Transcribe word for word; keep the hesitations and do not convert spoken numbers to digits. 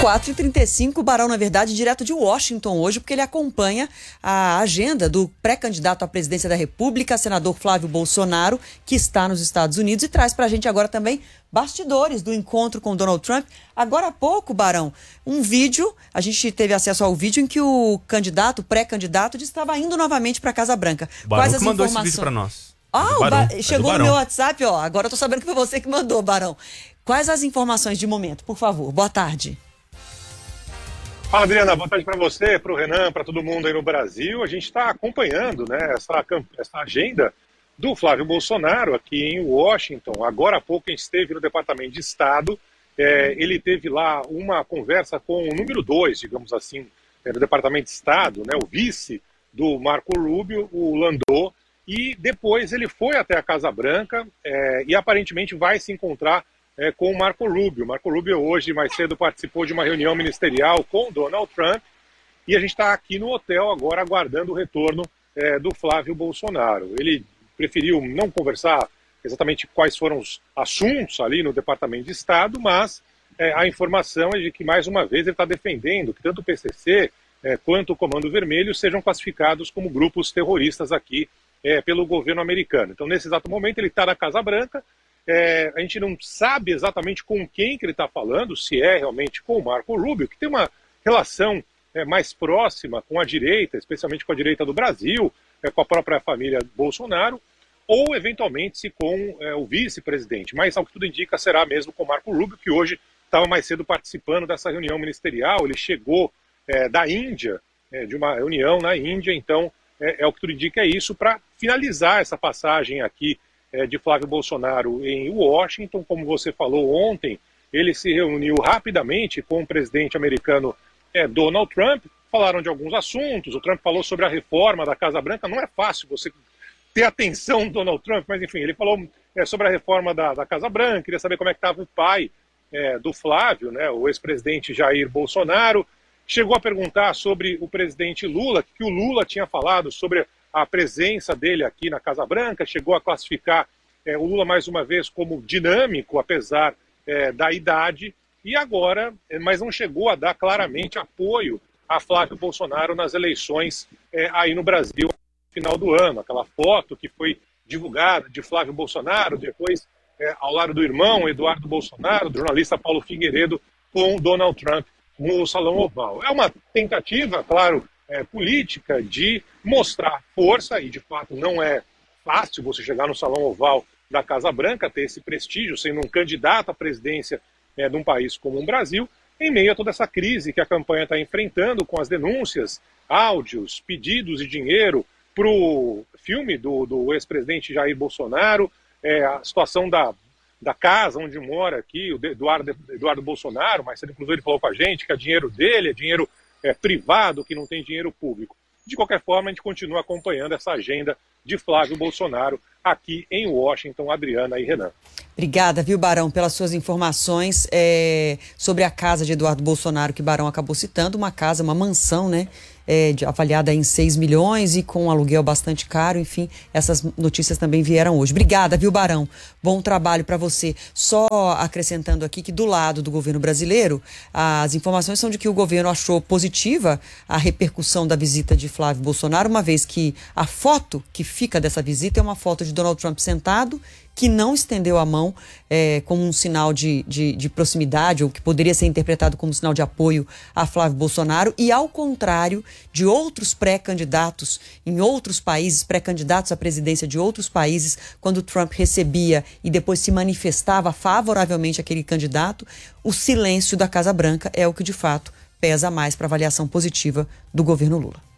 quatro e trinta e cinco, o Barão, na verdade, direto de Washington hoje, porque ele acompanha a agenda do pré-candidato à presidência da República, senador Flávio Bolsonaro, que está nos Estados Unidos, e traz pra gente agora também bastidores do encontro com Donald Trump. Agora há pouco, Barão, um vídeo, a gente teve acesso ao vídeo em que o candidato, o pré-candidato, disse que estava indo novamente para a Casa Branca. O Barão Quais as que mandou informações? esse vídeo para nós. Ah, é Barão, ba... chegou é no meu WhatsApp, ó. Agora eu tô sabendo que foi você que mandou, Barão. Quais as informações de momento, por favor? Boa tarde. Fala, Adriana, boa tarde para você, para o Renan, para todo mundo aí no Brasil. A gente está acompanhando, né, essa, essa agenda do Flávio Bolsonaro aqui em Washington. Agora há pouco a gente esteve no Departamento de Estado. É, ele teve lá uma conversa com o número dois, digamos assim, é, do Departamento de Estado, né, o vice do Marco Rubio, o Landau, e depois ele foi até a Casa Branca é, e aparentemente vai se encontrar É, com o Marco Rubio. Marco Rubio hoje, mais cedo, participou de uma reunião ministerial com Donald Trump e a gente está aqui no hotel agora aguardando o retorno é, do Flávio Bolsonaro. Ele preferiu não conversar exatamente quais foram os assuntos ali no Departamento de Estado, mas é, a informação é de que, mais uma vez, ele está defendendo que tanto o P C C é, quanto o Comando Vermelho sejam classificados como grupos terroristas aqui é, pelo governo americano. Então, nesse exato momento, ele está na Casa Branca. É, a gente não sabe exatamente com quem que ele está falando, se é realmente com o Marco Rubio, que tem uma relação é, mais próxima com a direita, especialmente com a direita do Brasil, é, com a própria família Bolsonaro, ou eventualmente se com é, o vice-presidente. Mas, ao que tudo indica, será mesmo com o Marco Rubio, que hoje estava mais cedo participando dessa reunião ministerial. Ele chegou é, da Índia, é, de uma reunião na Índia, então é, é o que tudo indica, é isso, para finalizar essa passagem aqui de Flávio Bolsonaro em Washington. Como você falou ontem, ele se reuniu rapidamente com o presidente americano é, Donald Trump, falaram de alguns assuntos, o Trump falou sobre a reforma da Casa Branca. Não é fácil você ter atenção do Donald Trump, mas enfim, ele falou é, sobre a reforma da, da Casa Branca, queria saber como é que estava o pai é, do Flávio, né, o ex-presidente Jair Bolsonaro, chegou a perguntar sobre o presidente Lula, que o Lula tinha falado sobre a presença dele aqui na Casa Branca, chegou a classificar é, o Lula mais uma vez como dinâmico, apesar é, da idade, e agora, é, mas não chegou a dar claramente apoio a Flávio Bolsonaro nas eleições é, aí no Brasil no final do ano. Aquela foto que foi divulgada de Flávio Bolsonaro, depois é, ao lado do irmão Eduardo Bolsonaro, do jornalista Paulo Figueiredo, com Donald Trump no Salão Oval. É uma tentativa, claro, É, política de mostrar força, e de fato não é fácil você chegar no Salão Oval da Casa Branca, ter esse prestígio, sendo um candidato à presidência é, de um país como o Brasil, em meio a toda essa crise que a campanha está enfrentando, com as denúncias, áudios, pedidos de dinheiro para o filme do, do ex-presidente Jair Bolsonaro, é, a situação da, da casa onde mora aqui, o Eduardo, Eduardo Bolsonaro, mas inclusive ele falou com a gente que é dinheiro dele, é dinheiro É, privado, que não tem dinheiro público. De qualquer forma, a gente continua acompanhando essa agenda de Flávio Bolsonaro aqui em Washington. Adriana e Renan. Obrigada, viu, Barão, pelas suas informações é, sobre a casa de Eduardo Bolsonaro, que Barão acabou citando, uma casa, uma mansão, né, é, de, avaliada em seis milhões e com um aluguel bastante caro. Enfim, essas notícias também vieram hoje. Obrigada, viu, Barão? Bom trabalho para você. Só acrescentando aqui que do lado do governo brasileiro, as informações são de que o governo achou positiva a repercussão da visita de Flávio Bolsonaro, uma vez que a foto que fica dessa visita é uma foto de Donald Trump sentado, que não estendeu a mão é, como um sinal de, de, de proximidade, ou que poderia ser interpretado como um sinal de apoio a Flávio Bolsonaro, e ao contrário de outros pré-candidatos em outros países, pré-candidatos à presidência de outros países, quando Trump recebia e depois se manifestava favoravelmente àquele candidato, o silêncio da Casa Branca é o que de fato pesa mais para a avaliação positiva do governo Lula.